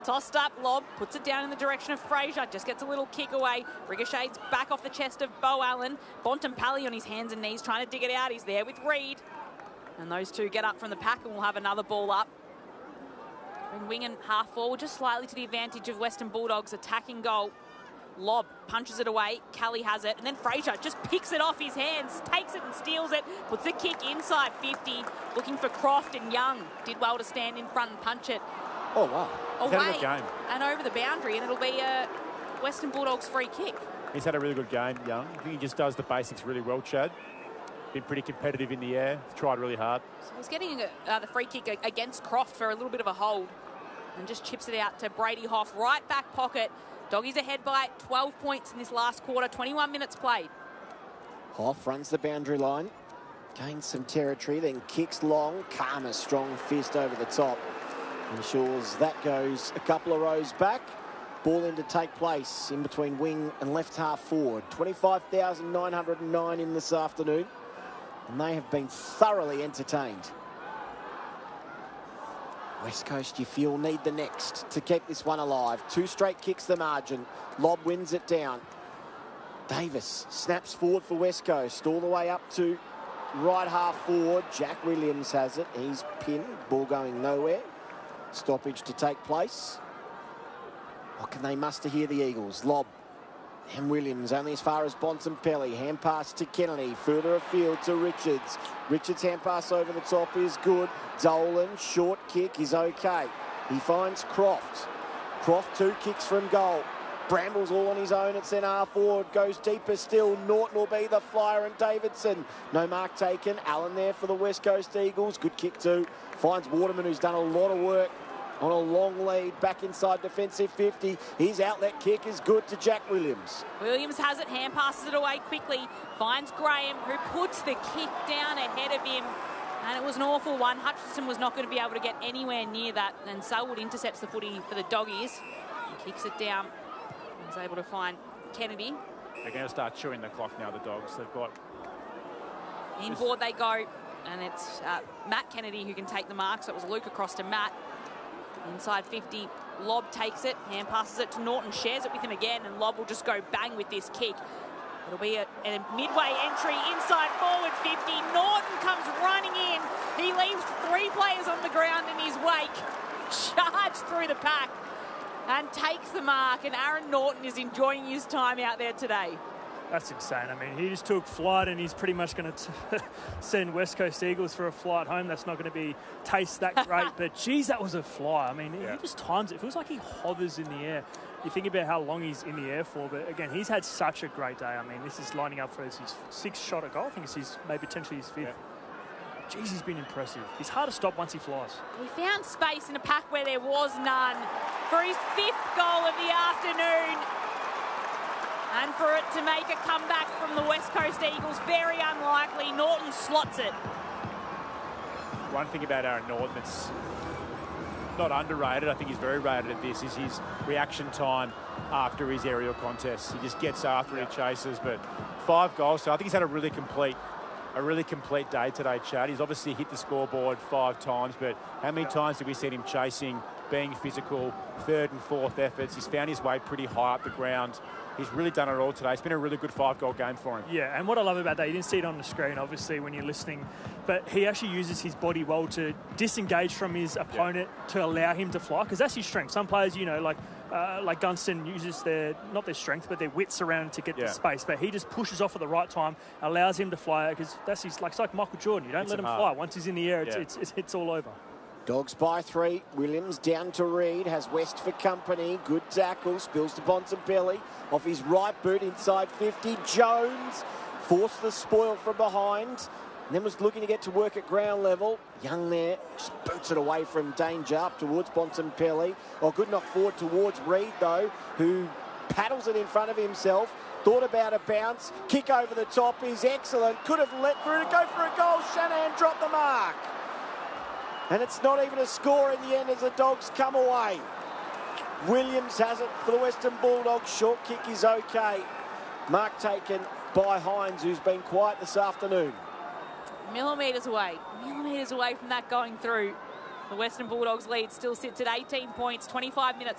Tossed up, lob, puts it down in the direction of Fraser, just gets a little kick away. Ricochets back off the chest of Beau Allen. Bontempelli on his hands and knees trying to dig it out. He's there with Reid. And those two get up from the pack and we'll have another ball up. And wing and half forward, just slightly to the advantage of Western Bulldogs attacking goal. Lob punches it away. Kelly has it. And then Fraser just picks it off his hands, takes it and steals it, puts the kick inside 50, looking for Croft, and Young did well to stand in front and punch it. Oh, wow. Away and over the boundary, and it'll be a Western Bulldogs free kick. He's had a really good game, Young. I think he just does the basics really well, Chad. Been pretty competitive in the air. He's tried really hard. So he's getting the free kick against Croft for a little bit of a hold, and just chips it out to Brady Hoff, right back pocket. Doggies ahead by 12 points in this last quarter, 21 minutes played. Hoff runs the boundary line, gains some territory, then kicks long. Karma's strong fist over the top. Ensures that goes a couple of rows back. Ball in to take place in between wing and left half forward. 25,909 in this afternoon. And they have been thoroughly entertained. West Coast, you feel, need the next to keep this one alive. 2 straight kicks the margin. Lob wins it down. Davis snaps forward for West Coast, all the way up to right half forward. Jack Williams has it. He's pinned. Ball going nowhere. Stoppage to take place. What can they muster here, the Eagles? Lob. And Williams only as far as Bontempelli. Hand pass to Kennedy. Further afield to Richards. Richards' hand pass over the top is good. Dolan, short kick is okay. He finds Croft. Croft 2 kicks from goal. Brambles all on his own at centre half forward. Goes deeper still. Norton will be the flyer and Davidson. No mark taken. Allen there for the West Coast Eagles. Good kick too. Finds Waterman, who's done a lot of work on a long lead back inside defensive 50. His outlet kick is good to Jack Williams. Williams has it, hand passes it away quickly. Finds Graham, who puts the kick down ahead of him. And it was an awful one. Hutchinson was not going to be able to get anywhere near that. And Selwood intercepts the footy for the Doggies. And kicks it down. He's able to find Kennedy. They're going to start chewing the clock now, the Dogs. They've got... Inboard they go. And it's Matt Kennedy who can take the mark. So it was Luke across to Matt. Inside 50, Lob takes it, hand passes it to Norton, shares it with him again, and Lob will just go bang with this kick. It'll be a midway entry inside forward 50. Norton comes running in. He leaves 3 players on the ground in his wake. Charged through the pack and takes the mark, and Aaron Norton is enjoying his time out there today. That's insane. I mean, he just took flight and he's pretty much going to send West Coast Eagles for a flight home. That's not going to be taste that great, but geez, that was a fly. I mean, he just times it. It feels like he hovers in the air. You think about how long he's in the air for, but again, he's had such a great day. I mean, this is lining up for his 6th shot at goal. I think it's maybe potentially his 5th. Yeah. Jeez, he's been impressive. He's hard to stop once he flies. He found space in a pack where there was none for his 5th goal of the afternoon. And for it to make a comeback from the West Coast Eagles, very unlikely. Norton slots it. One thing about Aaron Norton that's not underrated, I think he's very rated at this, is his reaction time after his aerial contests. He just gets after it, chases, but 5 goals. So I think he's had a really complete day today, Chad. He's obviously hit the scoreboard 5 times, but how many times have we seen him chasing, being physical, 3rd and 4th efforts? He's found his way pretty high up the ground. He's really done it all today. It's been a really good 5-goal game for him. Yeah, and what I love about that, you didn't see it on the screen, obviously, when you're listening, but he actually uses his body well to disengage from his opponent to allow him to fly, because that's his strength. Some players, you know, like Gunston uses not their strength, but their wits around to get the space. But he just pushes off at the right time, allows him to fly, because that's his, it's like Michael Jordan. You don't let him fly. Once he's in the air, it's all over. Dogs by 3. Williams down to Reid. Has West for company. Good tackle. Spills to Bontempelli. Off his right boot inside 50. Jones forced the spoil from behind. And then was looking to get to work at ground level. Young there. Just boots it away from danger up towards Bontempelli. Good knock forward towards Reid, though, who paddles it in front of himself. Thought about a bounce. Kick over the top is excellent. Could have let through to go for a goal. Shanahan dropped the mark. And it's not even a score in the end as the Dogs come away. Williams has it for the Western Bulldogs. Short kick is okay. Mark taken by Hines, who's been quiet this afternoon. Millimetres away from that going through. The Western Bulldogs lead still sits at 18 points, 25 minutes